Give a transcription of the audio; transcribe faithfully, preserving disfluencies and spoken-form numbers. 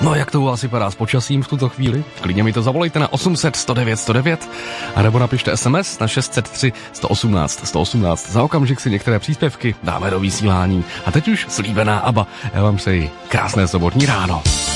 No jak to u vás vypadá s počasím v tuto chvíli? Klidně mi to zavolejte na osm set sto devět sto devět a nebo napište es em es na šest set tři sto osmnáct sto osmnáct. Za okamžik si některé příspěvky dáme do vysílání. A teď už slíbená ABBA. Já vám přeji krásné sobotní ráno.